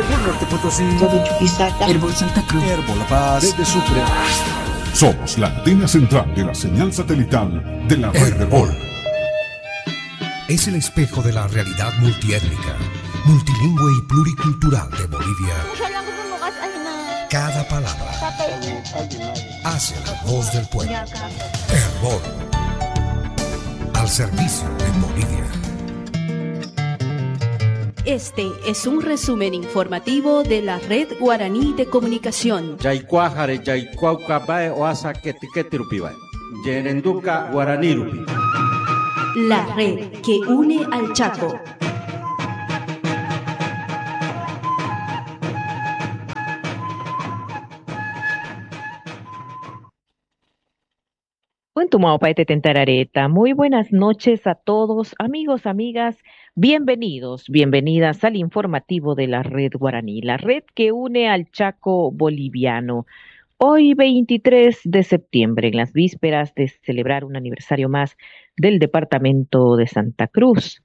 Herbol Norte Potosí, de Chuquisaca, Herbol Santa Cruz, Herbol La Paz, desde Sucre. Somos la antena central de la señal satelital de la red Herbol. Es el espejo de la realidad multiétnica, multilingüe y pluricultural de Bolivia. Cada palabra hace la voz del pueblo. Herbol, al servicio de Bolivia. Este es un resumen informativo de la Red Guaraní de Comunicación. La red que une al Chaco. Muy buenas noches a todos, amigos, amigas. Bienvenidos, bienvenidas al informativo de la Red Guaraní, la red que une al Chaco boliviano. Hoy 23 de septiembre, en las vísperas de celebrar un aniversario más del departamento de Santa Cruz.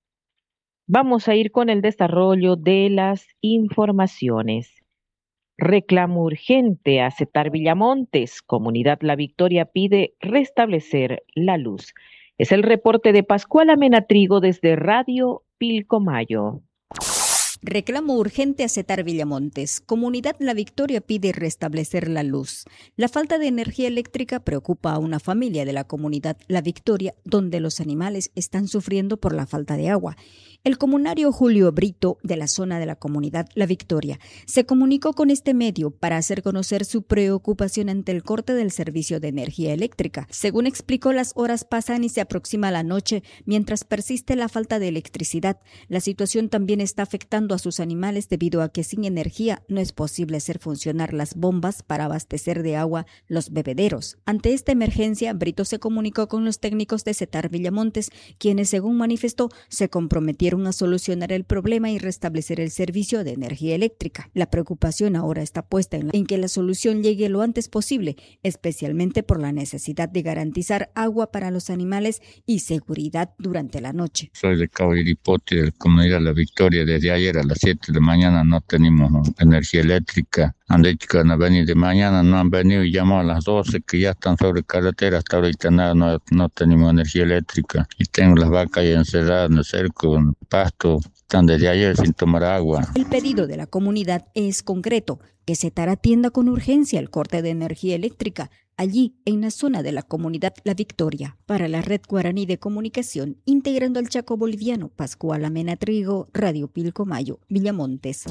Vamos a ir con el desarrollo de las informaciones. Reclamo urgente a Cetar Villamontes. Comunidad La Victoria pide restablecer la luz. Es el reporte de Pascuala Menatrigo desde Radio Pilcomayo. Reclamo urgente a Cetar Villamontes. Comunidad La Victoria pide restablecer la luz. La falta de energía eléctrica preocupa a una familia de la comunidad La Victoria, donde los animales están sufriendo por la falta de agua. El comunario Julio Brito, de la zona de la comunidad La Victoria, se comunicó con este medio para hacer conocer su preocupación ante el corte del servicio de energía eléctrica. Según explicó, las horas pasan y se aproxima la noche, mientras persiste la falta de electricidad. La situación también está afectando a sus animales debido a que sin energía no es posible hacer funcionar las bombas para abastecer de agua los bebederos. Ante esta emergencia, Brito se comunicó con los técnicos de Cetar Villamontes, quienes, según manifestó, se comprometieron a solucionar el problema y restablecer el servicio de energía eléctrica. La preocupación ahora está puesta en que la solución llegue lo antes posible, especialmente por la necesidad de garantizar agua para los animales y seguridad durante la noche. Soy de Cauriripote, de la comunidad La Victoria. Desde ayer a las 7 de la mañana no tenemos energía eléctrica. Han dicho que van a venir de mañana, no han venido, y llamó a las 12 que ya están sobre carretera. Hasta ahorita nada, no tenemos energía eléctrica. Y tengo las vacas ahí encerradas en el cerco, en el pasto. Están desde ayer sin tomar agua. El pedido de la comunidad es concreto, que Cetar atienda con urgencia el corte de energía eléctrica allí en la zona de la comunidad La Victoria. Para la Red Guaraní de Comunicación, integrando al Chaco boliviano, Pascuala Menatrigo, Radio Pilcomayo, Villamontes.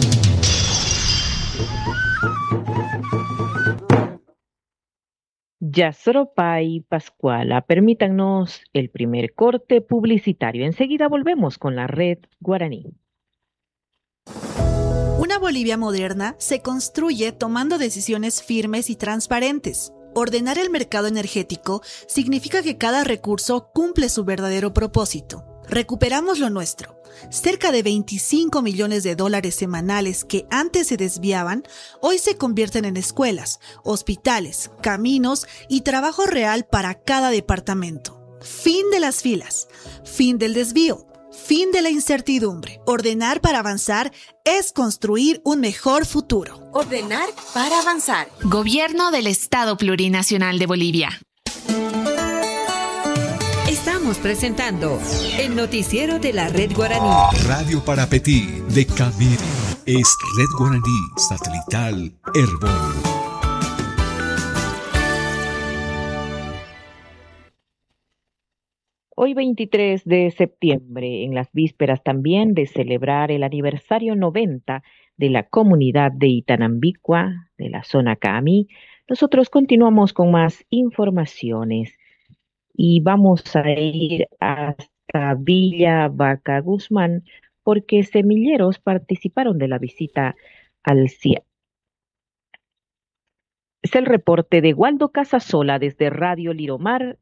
Yasropay, Pascuala, permítanos el primer corte publicitario. Enseguida volvemos con la Red Guaraní. Una Bolivia moderna se construye tomando decisiones firmes y transparentes. Ordenar el mercado energético significa que cada recurso cumple su verdadero propósito. Recuperamos lo nuestro. Cerca de 25 millones de dólares semanales que antes se desviaban, hoy se convierten en escuelas, hospitales, caminos y trabajo real para cada departamento. Fin de las filas, fin del desvío, fin de la incertidumbre. Ordenar para avanzar es construir un mejor futuro. Ordenar para avanzar. Gobierno del Estado Plurinacional de Bolivia. Estamos presentando el noticiero de la Red Guaraní. Radio Parapetí de Camiri es Red Guaraní Satelital Herbol. Hoy 23 de septiembre, en las vísperas también de celebrar el aniversario 90 de la comunidad de Itanambicua, de la zona Cami, nosotros continuamos con más informaciones. Y vamos a ir hasta Villa Vaca Guzmán porque semilleros participaron de la visita al CIA. Es el reporte de Waldo Casasola desde Radio Liromar.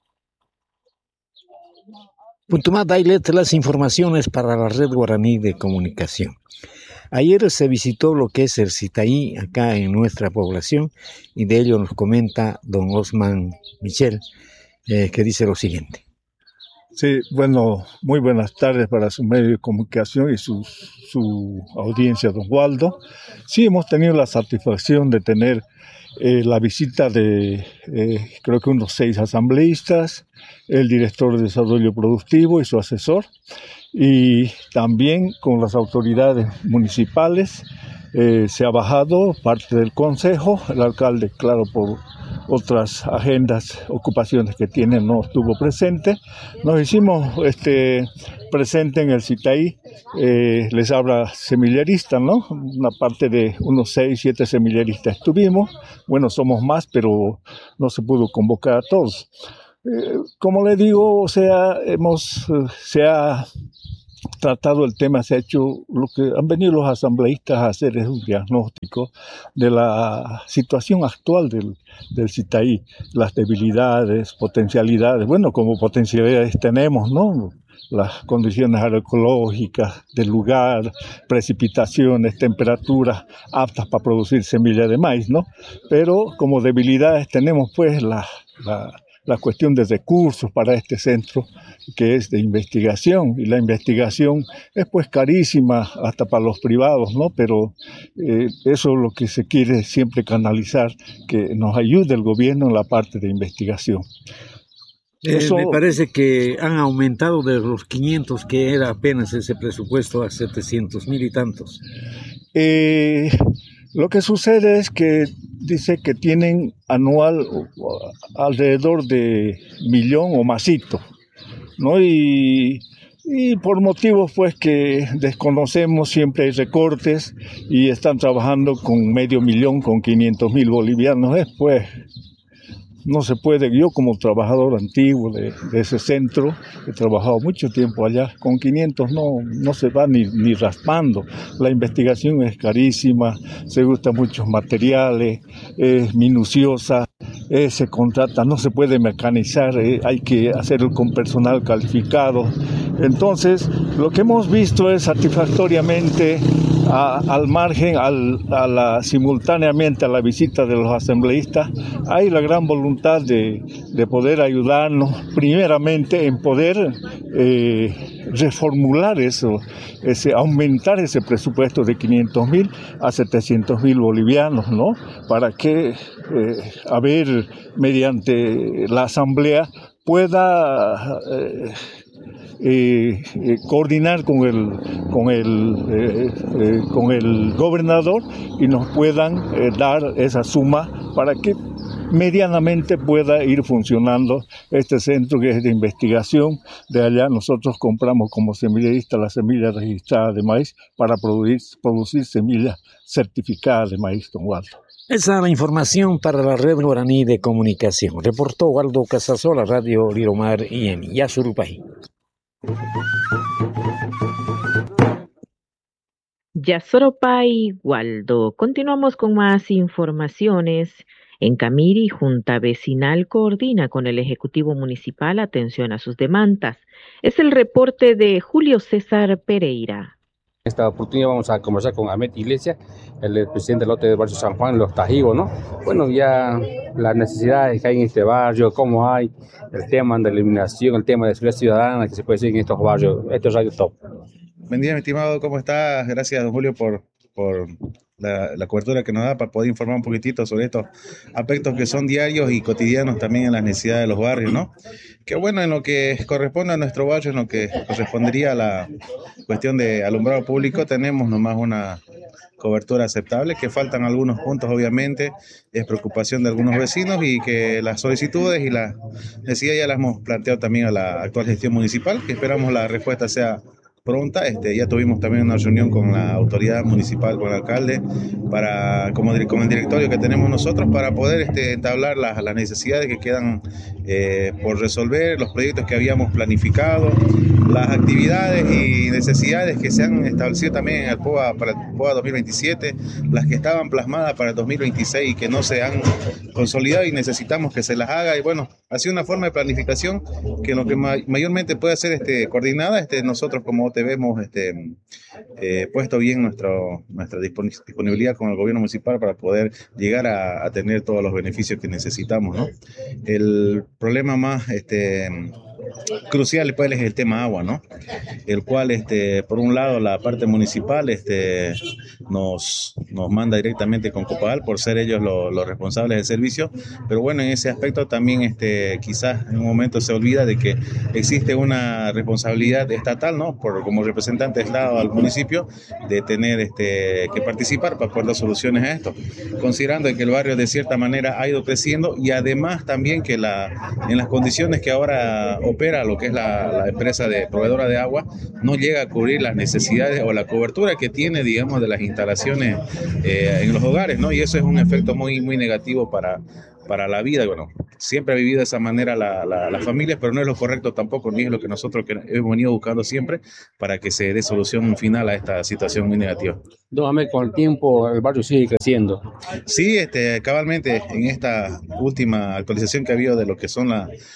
Puntumá Dailet, las informaciones para la Red Guaraní de Comunicación. Ayer se visitó lo que es el Citaí acá en nuestra población y de ello nos comenta don Osman Michel, que dice lo siguiente. Sí, bueno, muy buenas tardes para su medio de comunicación y su audiencia, don Waldo. Sí, hemos tenido la satisfacción de tener la visita de creo que unos 6 asambleístas, el director de desarrollo productivo y su asesor, y también con las autoridades municipales. Se ha bajado parte del consejo, el alcalde, claro, por otras agendas, ocupaciones que tiene, no estuvo presente. Nos hicimos presente en el Citaí, les habla semillerista, ¿no? Una parte de unos 6, 7 semilleristas estuvimos. Bueno, somos más, pero no se pudo convocar a todos. Como le digo, o sea, se ha tratado el tema, se ha hecho lo que han venido los asambleístas a hacer, es un diagnóstico de la situación actual del Citaí, las debilidades, potencialidades. Bueno, como potencialidades tenemos, ¿no? Las condiciones agroecológicas del lugar, precipitaciones, temperaturas aptas para producir semilla de maíz, ¿no? Pero como debilidades tenemos pues la cuestión de recursos para este centro, que es de investigación, y la investigación es pues carísima hasta para los privados, ¿no? Pero eso es lo que se quiere siempre canalizar, que nos ayude el gobierno en la parte de investigación. Me parece que han aumentado de los 500, que era apenas ese presupuesto, a 700,000 y tantos. Lo que sucede es que dice que tienen anual alrededor de 1,000,000 o masito, ¿no? Y por motivos pues que desconocemos, siempre hay recortes y están trabajando con 500,000, con 500,000 bolivianos. Pues no se puede. Yo como trabajador antiguo de ese centro, he trabajado mucho tiempo allá, con 500 no se va ni raspando. La investigación es carísima, se gustan muchos materiales, es minuciosa, se contrata, no se puede mecanizar, hay que hacerlo con personal calificado. Entonces, lo que hemos visto es satisfactoriamente al margen, simultáneamente a la visita de los asambleístas, hay la gran voluntad de poder ayudarnos, primeramente en poder reformular eso, aumentar ese presupuesto de 500,000 a 700,000 bolivianos, ¿no? Para que, mediante la asamblea pueda coordinar con el gobernador y nos puedan dar esa suma para que medianamente pueda ir funcionando este centro que es de investigación. De allá nosotros compramos como semilleristas la semilla registrada de maíz para producir semilla certificada de maíz, don Waldo. Esa es la información para la Red Guaraní de Comunicación. Reportó Waldo Casasola, Radio Liromar y Yasurupay. Yasoropay, Waldo. Continuamos con más informaciones. En Camiri, Junta Vecinal coordina con el Ejecutivo Municipal atención a sus demandas. Es el reporte de Julio César Pereira. En esta oportunidad vamos a conversar con Ahmed Iglesias, el presidente del lote del barrio San Juan, Los Tajigos, ¿no? Bueno, ya las necesidades que hay en este barrio, cómo hay el tema de la eliminación, el tema de seguridad ciudadana que se puede seguir en estos barrios. Esto es Radio Top. Buen día, mi estimado, ¿cómo estás? Gracias, don Julio, por la cobertura que nos da para poder informar un poquitito sobre estos aspectos que son diarios y cotidianos también en las necesidades de los barrios, ¿no? Que bueno, en lo que corresponde a nuestro barrio, en lo que correspondería a la cuestión de alumbrado público, tenemos nomás una cobertura aceptable, que faltan algunos puntos, obviamente, es preocupación de algunos vecinos y que las solicitudes y las necesidades ya las hemos planteado también a la actual gestión municipal, que esperamos la respuesta sea pronta. Ya tuvimos también una reunión con la autoridad municipal, con el alcalde, con el directorio que tenemos nosotros, para poder entablar las necesidades que quedan por resolver, los proyectos que habíamos planificado, las actividades y necesidades que se han establecido también en el POA para el POA 2027, las que estaban plasmadas para el 2026 y que no se han consolidado y necesitamos que se las haga. Y bueno, ha sido una forma de planificación que lo que mayormente puede ser coordinada, nosotros como OTB hemos puesto bien nuestra disponibilidad con el gobierno municipal para poder llegar a tener todos los beneficios que necesitamos, ¿no? El problema más crucial pues, es el tema agua, ¿no? El cual, por un lado, la parte municipal nos manda directamente con Copal por ser ellos los responsables del servicio, pero bueno, en ese aspecto también quizás en un momento se olvida de que existe una responsabilidad estatal, ¿no? Como representante de Estado al municipio, de tener que participar para poder dar soluciones a esto, considerando que el barrio de cierta manera ha ido creciendo y además también que en las condiciones que ahora opera lo que es la empresa proveedora de agua, no llega a cubrir las necesidades o la cobertura que tiene, digamos, de las instalaciones en los hogares, ¿no? Y eso es un efecto muy, muy negativo para la vida. Bueno, siempre ha vivido de esa manera las familias, pero no es lo correcto tampoco, ni es lo que nosotros hemos venido buscando siempre para que se dé solución final a esta situación muy negativa. Con el tiempo el barrio sigue creciendo. Sí, cabalmente en esta última actualización que ha habido de lo que son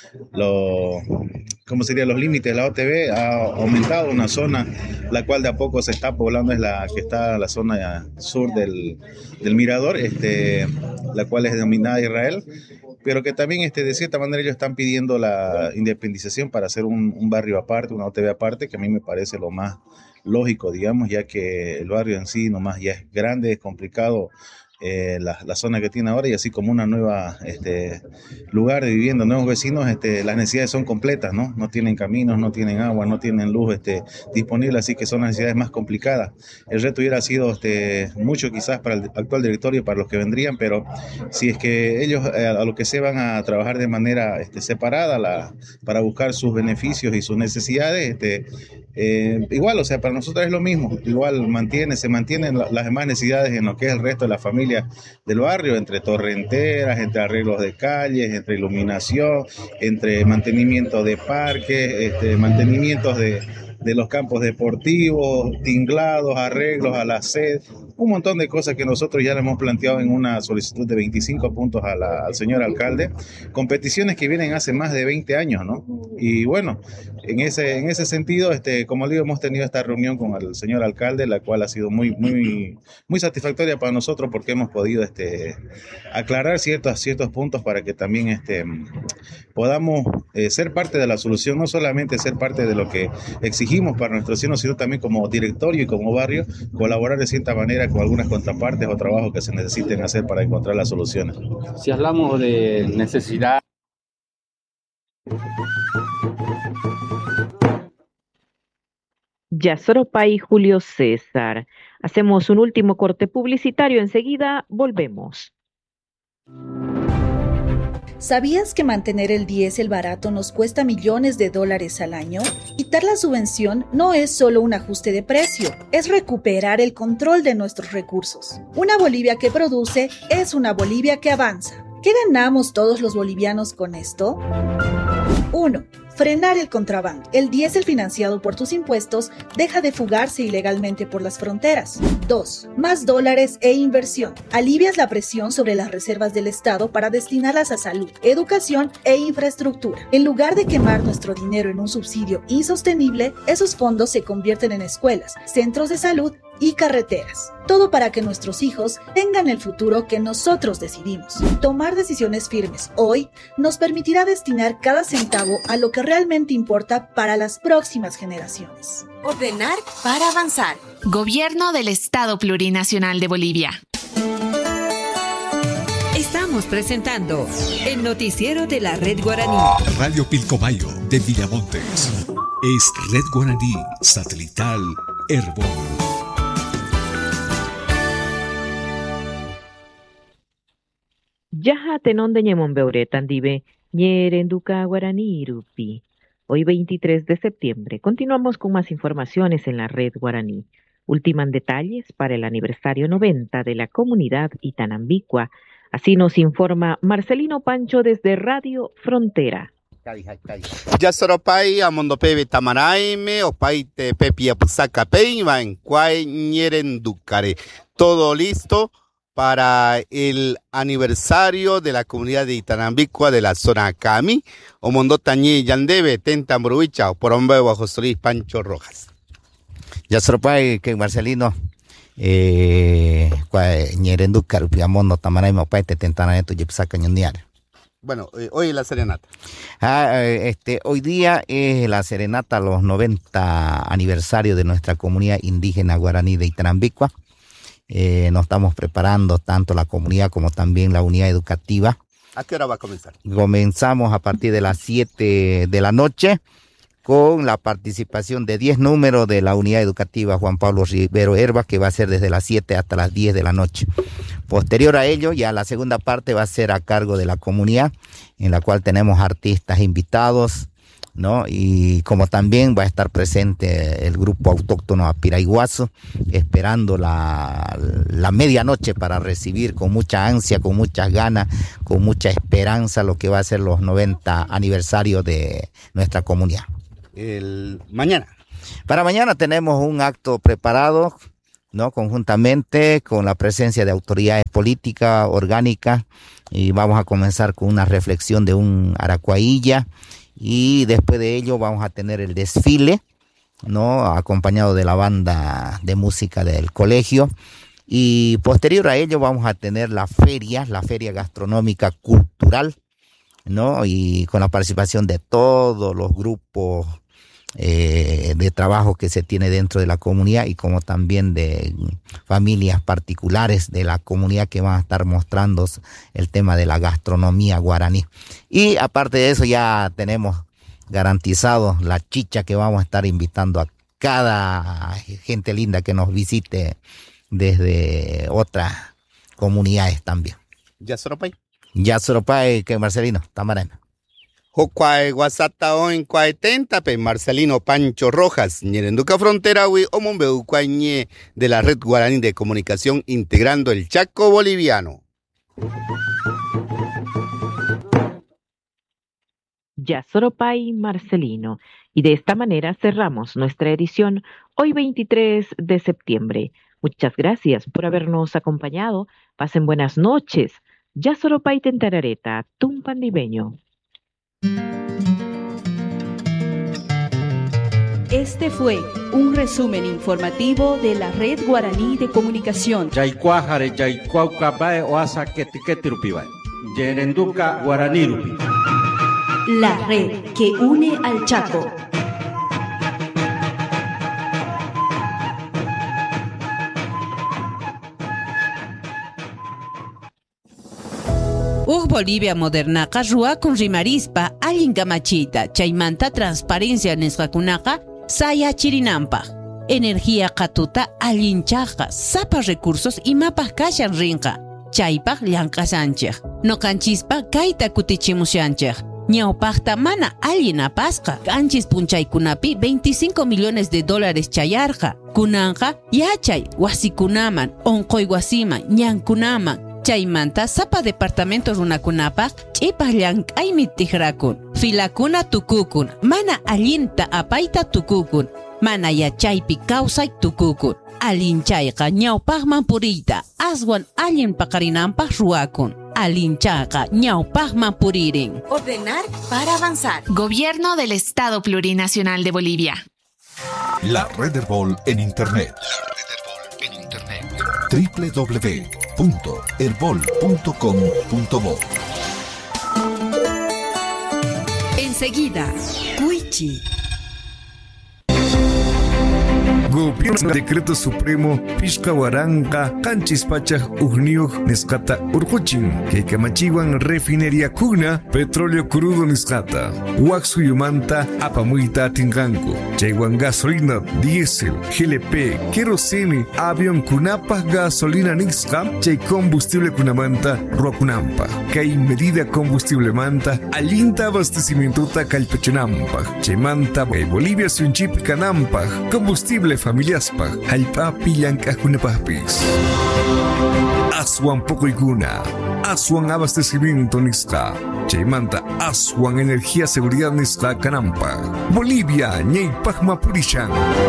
¿cómo serían los límites de la OTB? Ha aumentado una zona, la cual de a poco se está poblando, es la que está en la zona sur del Mirador, la cual es denominada Israel, pero que también de cierta manera ellos están pidiendo la independización para hacer un barrio aparte, una OTB aparte, que a mí me parece lo más lógico, digamos, ya que el barrio en sí nomás ya es grande, es complicado la zona que tiene ahora, y así como una nueva lugar de vivienda, nuevos vecinos, las necesidades son completas, ¿no? No tienen caminos, no tienen agua, no tienen luz disponible, así que son necesidades más complicadas. El reto hubiera sido mucho quizás para el actual directorio y para los que vendrían, pero si es que ellos a lo que se van a trabajar de manera separada para buscar sus beneficios y sus necesidades, igual, o sea, para nosotros es lo mismo, igual se mantienen las demás necesidades en lo que es el resto de la familia del barrio, entre torrenteras, entre arreglos de calles, entre iluminación, entre mantenimiento de parques, mantenimientos de los campos deportivos, tinglados, arreglos a la sed, un montón de cosas que nosotros ya le hemos planteado en una solicitud de 25 puntos al señor alcalde, con peticiones que vienen hace más de 20 años, ¿no? Y bueno, en ese sentido, como digo, hemos tenido esta reunión con el señor alcalde, la cual ha sido muy, muy, muy satisfactoria para nosotros porque hemos podido aclarar ciertos puntos para que también podamos ser parte de la solución, no solamente ser parte de lo que exigimos para nuestros vecinos, sino también como directorio y como barrio, colaborar de cierta manera con algunas contrapartes o trabajos que se necesiten hacer para encontrar las soluciones. Si hablamos de necesidad. Yasoropay Julio César. Hacemos un último corte publicitario, enseguida volvemos. ¿Sabías que mantener el diésel barato nos cuesta millones de dólares al año? Quitar la subvención no es solo un ajuste de precio, es recuperar el control de nuestros recursos. Una Bolivia que produce es una Bolivia que avanza. ¿Qué ganamos todos los bolivianos con esto? 1. Frenar el contrabando. El diésel financiado por tus impuestos deja de fugarse ilegalmente por las fronteras. 2. Más dólares e inversión. Alivias la presión sobre las reservas del Estado para destinarlas a salud, educación e infraestructura. En lugar de quemar nuestro dinero en un subsidio insostenible, esos fondos se convierten en escuelas, centros de salud y carreteras. Todo para que nuestros hijos tengan el futuro que nosotros decidimos. Tomar decisiones firmes hoy nos permitirá destinar cada centavo a lo que realmente importa para las próximas generaciones. Ordenar para avanzar. Gobierno del Estado Plurinacional de Bolivia. Estamos presentando el noticiero de la Red Guaraní. Radio Pilcomayo de Villamontes. Es Red Guaraní Satelital Herbol. Yaha tenon de ñemon beuretan dive ñerenduca guaraní irupi. Hoy 23 de septiembre. Continuamos con más informaciones en la Red Guaraní. Ultiman detalles para el aniversario 90 de la comunidad Itanambicua. Así nos informa Marcelino Pancho desde Radio Frontera. Yasoropay amondope tamaraime opaite pepia pusaka peiva en cuay ñerenducare. Todo listo para el aniversario de la comunidad de Itanambicua de la zona Cami, Omondo Tañi Yandebe, Tentambruicha, por hombre bajo Solís Pancho Rojas. Yasoropay que Marcelino, ñerenducar, piamondo tamaraima, paite tentananeto, yipsaca ñundiar. Bueno, hoy es la serenata. Hoy día es la serenata a los 90 aniversario de nuestra comunidad indígena guaraní de Itarambicua. Nos estamos preparando tanto la comunidad como también la unidad educativa. ¿A qué hora va a comenzar? Comenzamos a partir de las 7 de la noche con la participación de 10 números de la unidad educativa Juan Pablo Rivero Herba, que va a ser desde las 7 hasta las 10 de la noche. Posterior a ello, ya la segunda parte va a ser a cargo de la comunidad, en la cual tenemos artistas invitados, ¿no? Y como también va a estar presente el grupo autóctono Apiraiguazo, esperando la medianoche para recibir con mucha ansia, con muchas ganas, con mucha esperanza lo que va a ser los 90 aniversarios de nuestra comunidad. Mañana. Para mañana tenemos un acto preparado, ¿no? Conjuntamente con la presencia de autoridades políticas, orgánicas, y vamos a comenzar con una reflexión de un aracuaílla, y después de ello vamos a tener el desfile, ¿no? Acompañado de la banda de música del colegio, y posterior a ello vamos a tener la feria gastronómica cultural, ¿no? Y con la participación de todos los grupos de trabajo que se tiene dentro de la comunidad, y como también de familias particulares de la comunidad que van a estar mostrando el tema de la gastronomía guaraní. Y aparte de eso, ya tenemos garantizado la chicha que vamos a estar invitando a cada gente linda que nos visite desde otras comunidades también. Yasoropay, que Marcelino, Tamarena. Jocuay Guasata oin cuaetenta pe Marcelino Pancho Rojas, Ñerenduca Frontera wi omombeu cuañe de la Red Guaraní de Comunicación integrando el Chaco boliviano. Yasoropay Marcelino. Y de esta manera cerramos nuestra edición hoy 23 de septiembre. Muchas gracias por habernos acompañado. Pasen buenas noches. Yasoropay Tentarareta, Tumpandibeño. Este fue un resumen informativo de la Red Guaraní de Comunicación. La red que une al Chaco. Bolivia modernaqa ruakun rimarispa allin kamachita chaymanta transparencia nisqakunaqa sayachirinanpaq energía qatuta allinchaqa sapa recursos imapaq kashan rinqa chaypaq llanqasanchik noqanchispa kayta kutichimushanchik ñawpaqta mana allin apasqa kanchis punchaykunapi $25 millones chayarqa kunanqa yachay wasikunaman onqoy wasiman ñankunaman chaymanta sapa departamentos runakunapaq ch'ipaq llank'aymi tiqrakun filakuna tukukun mana allinta apayta tukukun mana yachaypi kawsay tukukun allinchayqa ñawpaqman puriyta aswan allin paqarinanpaq ruwakun allinchayqa ñawpaqman puririn. Ordenar para avanzar. Gobierno del Estado Plurinacional de Bolivia. La Red Herbol en Internet. www.herbol.com.bo. Enseguida, Cuichi. Gobierno Decreto Supremo Pishkawaranka Kanchispachaj Ugniuj Niscata Urjuchin Keikamachiwan Refinería Kugna Petróleo Crudo Niscata Waxuyumanta Apamuita Tinganku Chaywan Gasolina Diesel GLP Kerosene Avión Kunapa Gasolina Nisca Chay Combustible Kunamanta Ruakunampa Kay Medida Combustible Manta Alinta Abastecimiento Calpechenampa Chaymanta Bolivia Sunchip Kanampa Combustible familiaspa halpapi llank'aqkunapaqpis aswan puquykuna aswan abastecimiento nisqa chaymanta aswan energía seguridad nisqa kananpaq Bolivia ñaypaqman purishan.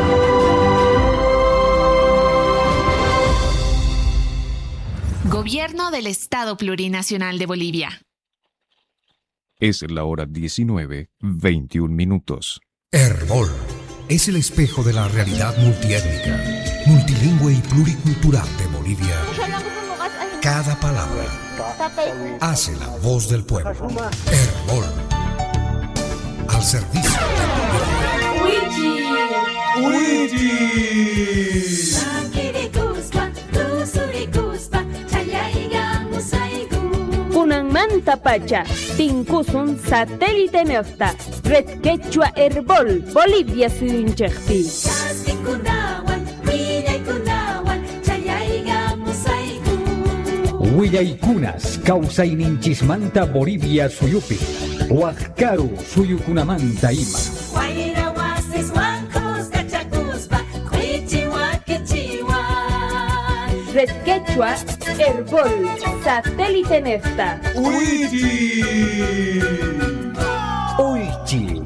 Gobierno del Estado Plurinacional de Bolivia. Es la hora 19:21. Herbol es el espejo de la realidad multiétnica, multilingüe y pluricultural de Bolivia. Cada palabra hace la voz del pueblo. Herbol. Al servicio Kunan manta pacha, tinkusun satélite nefta, Red Quechua Herbol, Bolivia suyunchekpi. Huillaykunas, Causaininchismanta Bolivia suyupi, Huascaru suyukunamanta ima. Red Quechua Herbol, satélite nefta. Uichi.